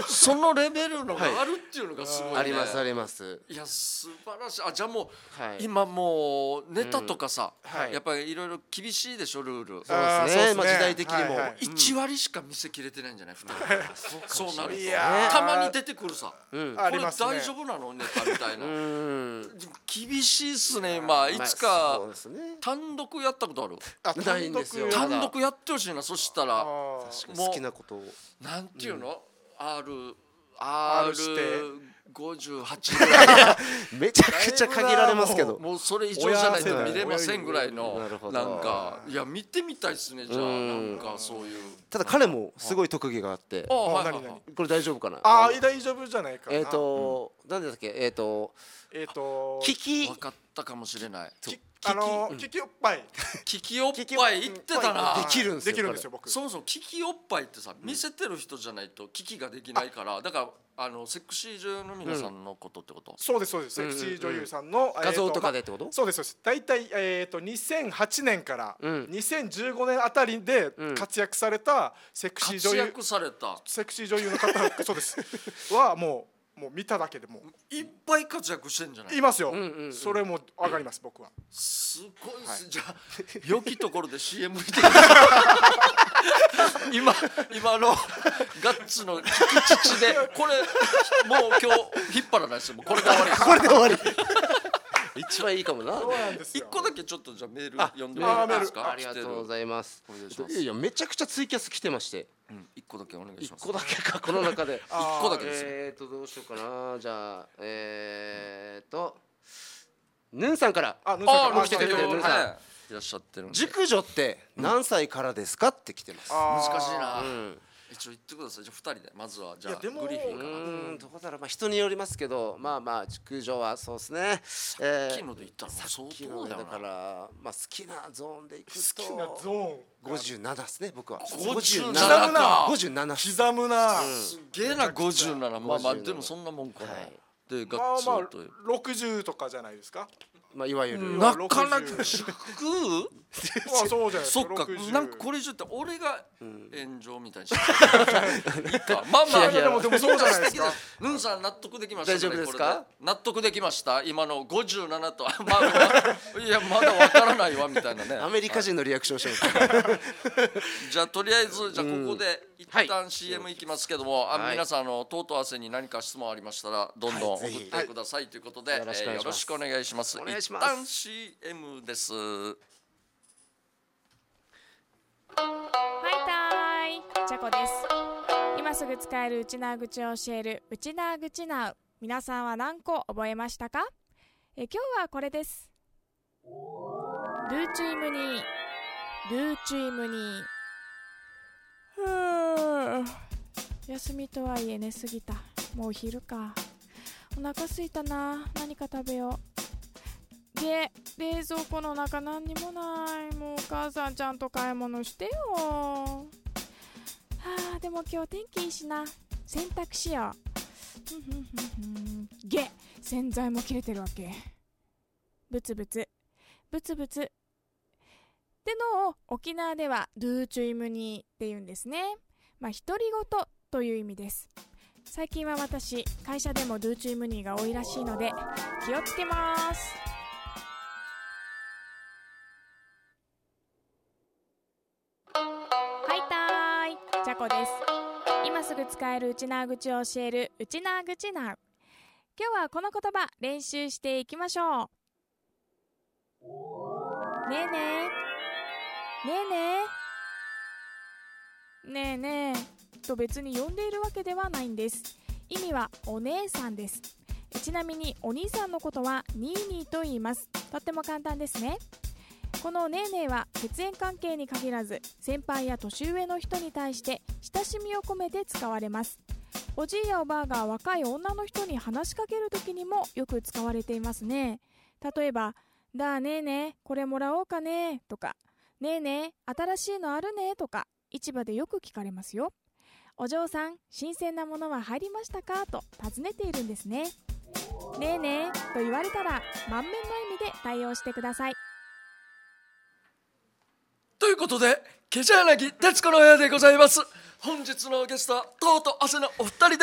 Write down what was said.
そのレベルのがあるっていうのがすごいね、 ありますあります。 いや素晴らしい。じゃあもう、 はい、 今もうネタとかさ、 はい、 やっぱりいろいろ厳しいでしょルール。 そうですね、まあ、時代的にも、 1割しか見せきれてないんじゃない2人そうなるとたまに出てくるさ、これ大丈夫なのネタみたいな厳しいっすね。まあいつか単独やったことある？ ないんですよ。 単独やってほしいな。そしたらもう好きなことをなんていうの、R58 ぐらいめちゃくちゃ限られますけど、 もうそれ以上じゃないと見れませんぐらいのなんか、いや見てみたいですね。じゃあなんかそういう。 ただ彼もすごい特技があって、これ大丈夫かな？ 大丈夫じゃないかな。 なんだっけ、聞き分かったかもしれない。 聞きおっぱい聞きおっぱい言ってたな。 できるんですよ僕。 そもそも聞きおっぱいってさ、見せてる人じゃないと聞きができないから、だからセクシー女優の皆さんのことってこと？ そうですそうです。セクシー女優さんの画像とかでってこと？ そうですそうです。だいたい2008年から2015年あたりで活躍されたセクシー女優の方そうですはもう見ただけでもいっぱい活躍してんじゃない？ いますよ。それも上がります僕は。 すごいっす。じゃあ良きところで CM 見て今のガッツの聞き父でこれもう今日引っ張らないですよ。これで終わりです。 これで終わり一番いいかもな。 一個だけちょっとじゃあメール読んでもらっていいですか？ ありがとうございます。いやめちゃくちゃツイキャス来てまして、 一個だけお願いします。 一個だけかこの中で。 一個だけですよ。 どうしようかな。じゃあヌンさんから。 来てくれてる。ヌンさんいらっしゃってる。 熟女って何歳からですかって来てます。 難しいな。一応言ってください。じゃあ2人でまずはじゃあグリフィーから。 どこだろう。まあ人によりますけど、まあ熟女はそうですね。 さっきので言ったら相当だよな。 だからまあ好きなゾーンでいくと好きなゾーン 57ですね僕は。 57か。 57 刻むな。 すげえな57。まあでもそんなもんかな。でガッツと 60とかじゃないですか。 まあいわゆるなかなか熟そうじゃないですか。 そっか。なんかこれ以上って俺が炎上みたいにしていいか。まあでもそうじゃないですか。 ヌンさん納得できました？ 大丈夫ですか？ 納得できました？今の57といやまだわからないわみたいなね。 アメリカ人のリアクションしてる。 じゃあとりあえずじゃあここで一旦 CM いきますけども、皆さんとうとう汗に何か質問ありましたらどんどん送ってくださいということでよろしくお願いします。一旦 CM です。 はいたーい、チャコです。今すぐ使えるウチナー口を教えるウチナー口ナウ。皆さんは何個覚えましたか？今日はこれです。ルーチュイムニー、ルーチュイムニー。休みとはいえ寝すぎた。もう昼か。お腹すいたな。何か食べよう。冷蔵庫の中何にもない。もうお母さんちゃんと買い物してよ。でも今日天気いいしな。洗濯しよう。洗剤も切れてるわけ。ブツブツブツブツってのを沖縄ではドゥーチュイムニーって言うんですね。独り言という意味です。最近は私会社でもドゥーチュイムニーが多いらしいので気をつけます。チャコです。今すぐ使えるウチナー口を教えるウチナー口ナウ。今日はこの言葉練習していきましょう。ねえねえ、ねえねえ、ねえねえと別に呼んでいるわけではないんです。意味はお姉さんです。ちなみにお兄さんのことはニーニーと言います。とっても簡単ですね。このねえねえは血縁関係に限らず先輩や年上の人に対して親しみを込めて使われます。おじいやおばあが若い女の人に話しかけるときにもよく使われていますね。例えば、だあねえねえこれもらおうかねとか、ねえねえ新しいのあるねとか市場でよく聞かれますよ。お嬢さん新鮮なものは入りましたかと尋ねているんですね。ねえねえと言われたら満面の意味で対応してください。 ということで、ケジャ柳徹子の部屋でございます。本日のゲストはとうとう汗のお二人で